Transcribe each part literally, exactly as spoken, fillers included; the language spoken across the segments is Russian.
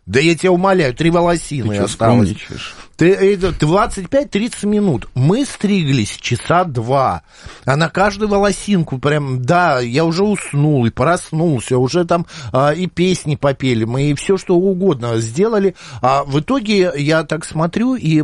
Да я тебя умоляю, три волосины Ты осталось. скромничаешь? Ты, это, двадцать пять тридцать минут. Мы стриглись часа два. А на каждую волосинку прям, да, я уже уснул и проснулся, уже там а, и песни попели, мы и все что угодно сделали. А в итоге я так смотрю, и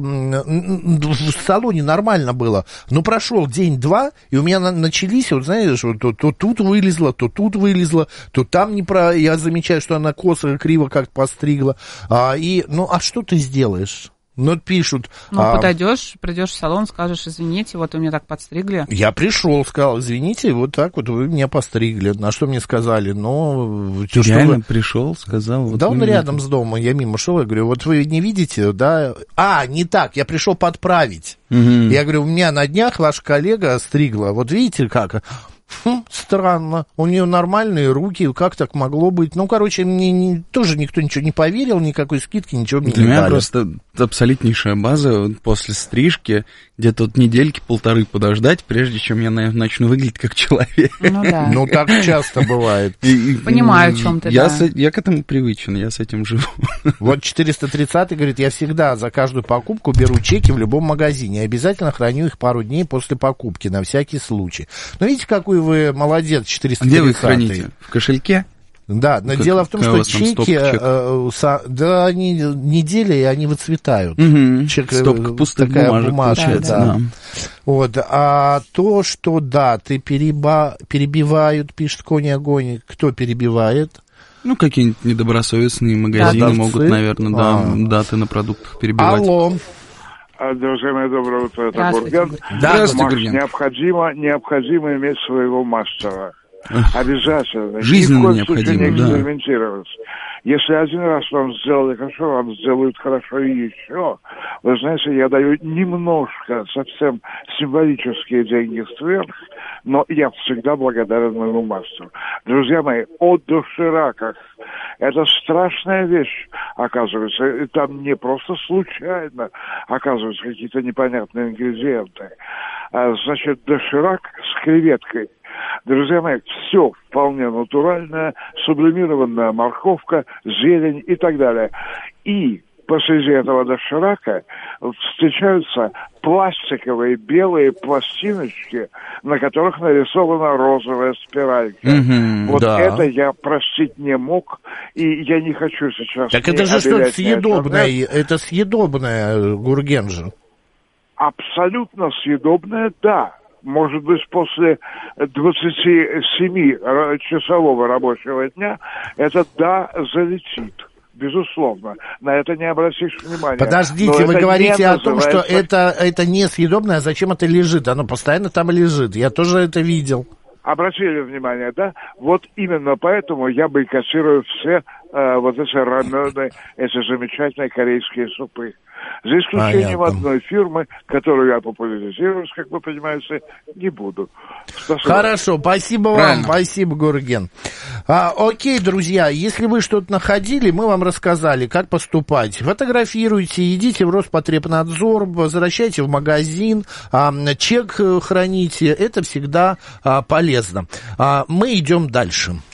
в салоне нормально было. Но прошел день-два, и у меня на, начались, вот знаешь, вот, то, то тут вылезло, то тут вылезло, то там не про... Я замечаю, что она косо, криво как-то постригла. А, и, ну, а что ты сделаешь? Ну, пишут... Ну, а... подойдешь, придешь в салон, скажешь, извините, вот вы меня так подстригли. Я пришел, сказал, извините, вот так вот вы меня постригли. На что мне сказали, ну... Ты что реально вы... пришел, сказал? Вот да он вы... рядом с домом, я мимо шел, я говорю, вот вы не видите, да? А, не так, я пришел подправить. Угу. Я говорю, у меня на днях ваш коллега стригла, вот видите как... Хм, странно, у нее нормальные руки, как так могло быть? Ну, короче, мне не, тоже никто ничего не поверил, никакой скидки, ничего мне Для не меня дали. просто абсолютнейшая база после стрижки, где-то вот недельки-полторы подождать, прежде чем я начну выглядеть как человек. Ну, да. Ну, так часто бывает. И, Понимаю, о чем ты, я, да. с, я к этому привычен, я с этим живу. Вот четыреста тридцатый говорит, я всегда за каждую покупку беру чеки в любом магазине, и обязательно храню их пару дней после покупки, на всякий случай. Ну, видите, какой вы молодец, четыреста тридцатый. Где вы их храните? В кошельке? Да, но как, дело в том, что чеки, э, со, да, они недели, и они выцветают. Угу. Чек, стопка пустых такая бумажек, бумажка, получается, да. да. Вот, а то, что, да, ты переба, перебивают, пишет Кони Огонь, кто перебивает? Ну, какие-нибудь недобросовестные магазины Продавцы? могут, наверное, да, А. даты на продуктах перебивать. Алло. Друзья мои, доброе утро, это Здравствуйте, Гурген. Да, здравствуйте, Маш, Гурген. необходимо, необходимо иметь своего мастера. Обязательно. Жизненно Ни в коем случае необходимо, не да. экспериментировать. Если один раз вам сделали хорошо, вам сделают хорошо и еще. Вы знаете, я даю немножко, совсем символические деньги сверх, но я всегда благодарен моему мастеру. Друзья мои, о дошираках. Это страшная вещь, оказывается. И там не просто случайно оказываются какие-то непонятные ингредиенты. А, значит, доширак с креветкой. Друзья мои, все вполне натуральное, сублимированная морковка, зелень и так далее. И посреди этого доширака встречаются пластиковые белые пластиночки, на которых нарисована розовая спиралька. Мгм, вот да. это я простить не мог, и я не хочу сейчас... Так ни это же что-то обелять, ни съедобное, очернять. это съедобное, Гурген же. Абсолютно съедобное, да. Может быть, после двадцатисемичасового рабочего дня это, да, залетит. Безусловно. На это не обратишь внимания. Подождите, Но вы это говорите не о том, что называется... это, это не съедобное, а зачем это лежит? Оно постоянно там лежит. Я тоже это видел. Обратили внимание, да? Вот именно поэтому я бойкотирую все э, вот эти рамены, эти замечательные корейские супы. За исключением Понятно. одной фирмы, которую я популяризировать, как вы понимаете, не буду. Спасибо. Хорошо, спасибо Правильно. вам, спасибо, Гурген. А, окей, друзья, если вы что-то находили, мы вам рассказали, как поступать. Фотографируйте, идите в Роспотребнадзор, возвращайте в магазин, а, чек храните, это всегда а, полезно. А, мы идем дальше.